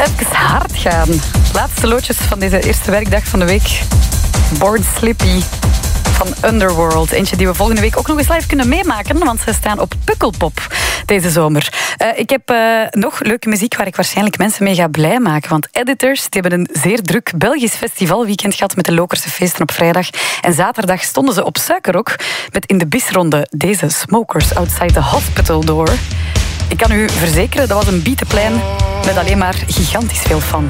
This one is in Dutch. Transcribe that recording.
Even hard gaan. Laatste loodjes van deze eerste werkdag van de week. Born Slippy van Underworld. Eentje die we volgende week ook nog eens live kunnen meemaken, want ze staan op Pukkelpop deze zomer. Ik heb nog leuke muziek waar ik waarschijnlijk mensen mee ga blij maken. Want Editors die hebben een zeer druk Belgisch festivalweekend gehad met de Lokerse feesten op vrijdag. En zaterdag stonden ze op Suikerrok met in de bisronde deze Smokers Outside the Hospital door. Ik kan u verzekeren, dat was een bietenplein met alleen maar gigantisch veel fans.